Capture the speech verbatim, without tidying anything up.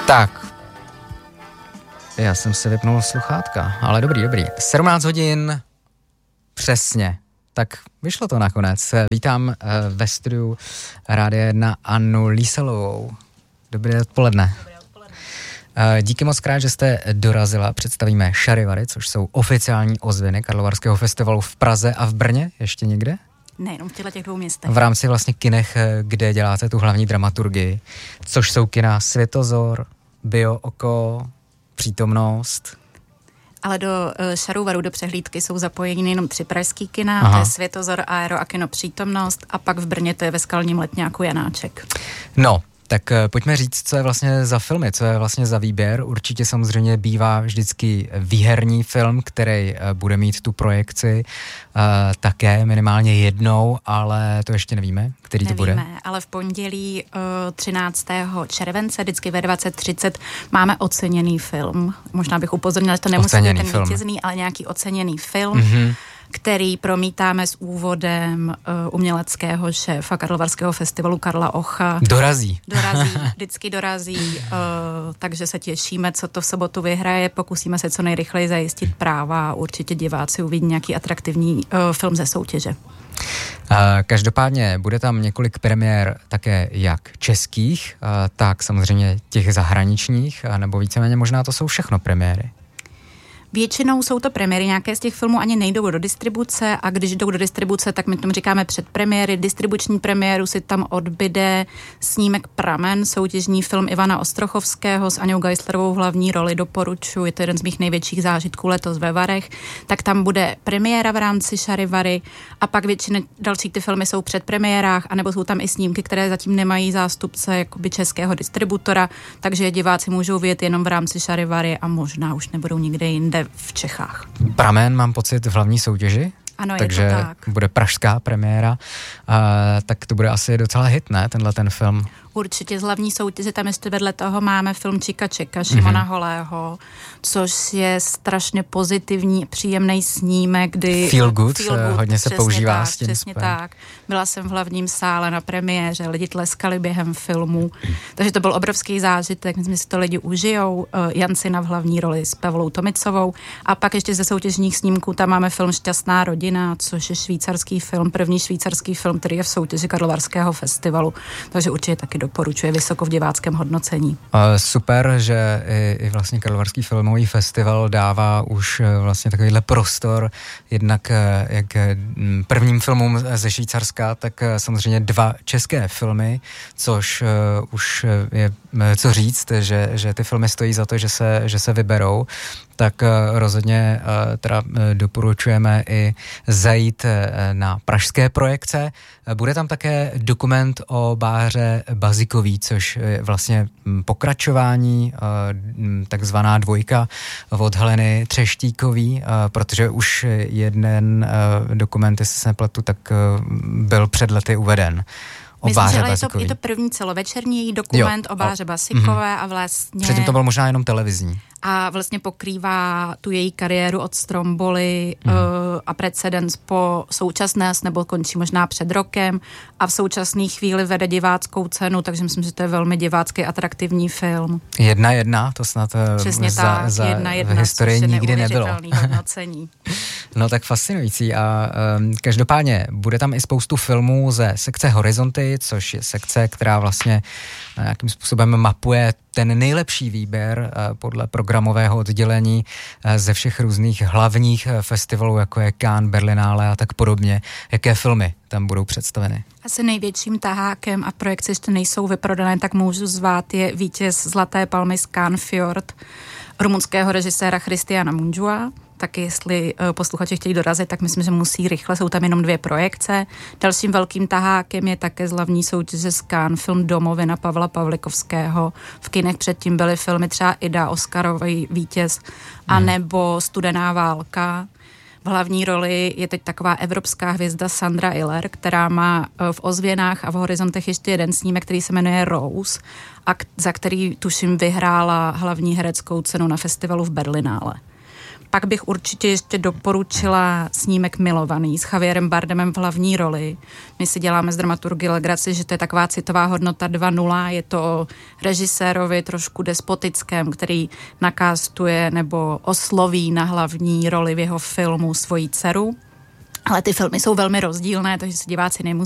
Tak. Já jsem si vypnul sluchátka, ale dobrý, dobrý. sedmnáct hodin přesně. Tak vyšlo to nakonec. Vítám uh, ve studiu Rádia jedna Annu Líselovou. Dobré odpoledne. Dobré odpoledne. Uh, díky moc krát, že jste dorazila. Představíme Šarivary, což jsou oficiální ozvěny Karlovarského festivalu v Praze a v Brně. Ještě někde? Ne, jenom v těchto těch dvou městech. V rámci vlastně kinech, kde děláte tu hlavní dramaturgii, což jsou kina Světozor, Bio Oko, Přítomnost. Ale do uh, Šarůvaru, do přehlídky jsou zapojeni nejenom tři pražský kina, Aha. to je Světozor, Aero a kino Přítomnost, a pak v Brně to je ve Skalním letňáku Janáček. No, tak pojďme říct, co je vlastně za filmy, co je vlastně za výběr. Určitě samozřejmě bývá vždycky výherní film, který bude mít tu projekci uh, také minimálně jednou, ale to ještě nevíme, který nevíme, to bude. Nevíme, ale v pondělí uh, třináctého července, vždycky ve dvacet třicet, máme oceněný film. Možná bych upozornila, že to nemusí být ten film. vítězný, ale nějaký oceněný film. Mm-hmm. který promítáme s úvodem uh, uměleckého šéfa Karlovarského festivalu Karla Ocha. Dorazí. Dorazí, vždycky dorazí, uh, takže se těšíme, co to v sobotu vyhraje, pokusíme se co nejrychleji zajistit práva a určitě diváci uvidí nějaký atraktivní uh, film ze soutěže. Uh, každopádně bude tam několik premiér také jak českých, uh, tak samozřejmě těch zahraničních, uh, nebo víceméně možná to jsou všechno premiéry. Většinou jsou to premiéry, nějaké z těch filmů ani nejdou do distribuce, a když jdou do distribuce, tak my tomu říkáme předpremiéry. Distribuční premiéru si tam odbyde snímek Pramen, soutěžní film Ivana Ostrochovského s Aňou Geislerovou v hlavní roli, doporučuji, je to jeden z mých největších zážitků letos ve Varech. Tak tam bude premiéra v rámci Šarivary a pak většina dalších ty filmy jsou před premiérách, anebo jsou tam i snímky, které zatím nemají zástupce jakoby českého distributora, takže diváci můžou vidět jenom v rámci Šarivary a možná už nebudou nikde jinde v Čechách. Pramen, mám pocit, v hlavní soutěži. Ano, takže je to tak. Bude pražská premiéra, uh, tak to bude asi docela hit, ne, tenhle ten film? Určitě z hlavní soutěže, tam ještě vedle toho máme film Čika Čeka Šimona mm-hmm. Holého, což je strašně pozitivní, příjemný snímek, kdy... Feel good, feel good hodně se používá tak, s tím. Přesně super. Tak. Byla jsem v hlavním sále na premiéře, lidi tleskali během filmu, takže to byl obrovský zážitek, myslím, že si to lidi užijou. Jancina v hlavní roli s Pavlou Tomicovou a pak ještě ze soutěžních snímků tam máme film Šťastná rodina, což je švýcarský film, první švýcarský film, který je v soutěži Karlovarského festivalu, takže určitě taky doporučuje vysoko v diváckém hodnocení. Uh, super, že i, i vlastně Karlovarský filmový festival dává už uh, vlastně takovýhle prostor jednak uh, jak uh, prvním filmům ze Švýcarska, tak uh, samozřejmě dva české filmy, což uh, už uh, je uh, co říct, že, že ty filmy stojí za to, že se, že se vyberou. Tak uh, rozhodně uh, teda uh, doporučujeme i zajít uh, na pražské projekce. Uh, bude tam také dokument o Báře Bazikový, což je vlastně pokračování, uh, takzvaná dvojka od Heleny Třeštíkový, uh, protože už jeden uh, dokument, jestli se nepletu, tak uh, byl před lety uveden. Myslím, že je to, je to první celovečerní dokument jo, o Báře Basikové a vlastně... Předtím to byl možná jenom televizní. A vlastně pokrývá tu její kariéru od Stromboli mm. uh, a precedens po současnost, nebo končí možná před rokem a v současné chvíli vede diváckou cenu, takže myslím, že to je velmi divácký atraktivní film. Jedna jedna, to snad Přesně za, tak, za jedna, jedna, v historii nikdy nebylo. Hodnocení. No tak fascinující a um, každopádně bude tam i spoustu filmů ze sekce Horizonty, což je sekce, která vlastně nějakým způsobem mapuje ten nejlepší výběr uh, podle programového oddělení uh, ze všech různých hlavních uh, festivalů, jako je Cannes, Berlinale a tak podobně. Jaké filmy tam budou představeny? Asi největším tahákem, a projekce ještě nejsou vyprodané, tak můžu zvát, je vítěz Zlaté palmy z Cannes Fjord rumunského režiséra Christiana Mungiua. Tak jestli uh, posluchači chtějí dorazit, tak myslím, že musí rychle, jsou tam jenom dvě projekce. Dalším velkým tahákem je také z hlavní soutěže z Cannes film Domovina Pavla Pavlikovského. V kinech předtím byly filmy třeba Ida, Oscarový vítěz, hmm. anebo Studená válka. V hlavní roli je teď taková evropská hvězda Sandra Hüller, která má v ozvěnách a v horizontech ještě jeden snímek, který se jmenuje Rose, a k- za který tuším vyhrála hlavní hereckou cenu na festivalu v Berlinále. Pak bych určitě ještě doporučila snímek Milovaný s Javierem Bardemem v hlavní roli. My si děláme z dramaturgy legraci, že to je taková citová hodnota dva nula. Je to o režisérovi trošku despotickém, který nakástuje nebo osloví na hlavní roli v jeho filmu svoji dceru. Ale ty filmy jsou velmi rozdílné, takže si diváci nemusí